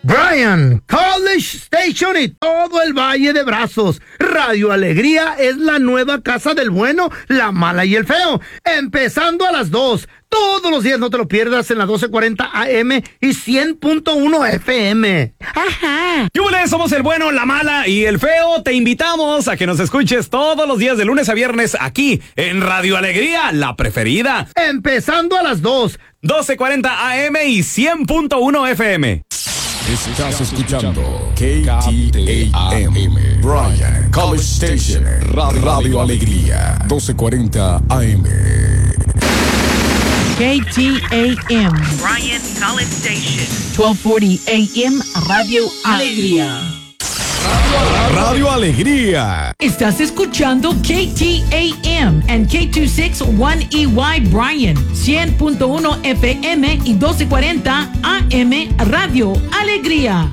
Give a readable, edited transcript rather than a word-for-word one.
Bryan, College Station y todo el Valle de Brazos. Radio Alegría es la nueva casa del bueno, la mala y el feo. Empezando a las 2. Todos los días, no te lo pierdas, en la 1240 AM y 100.1 FM. ¡Ajá! ¡Yule! Somos el bueno, la mala y el feo. Te invitamos a que nos escuches todos los días de lunes a viernes aquí en Radio Alegría, la preferida. Empezando a las 2. 1240 AM y 100.1 FM. Estás escuchando KTAM, Bryan, College Station, Radio Alegría, 1240 AM. KTAM, Bryan College Station, 1240 AM, Radio Alegría. Radio Alegría. Estás escuchando KTAM and K261EY Bryan, 100.1 FM y 1240 AM, Radio Alegría.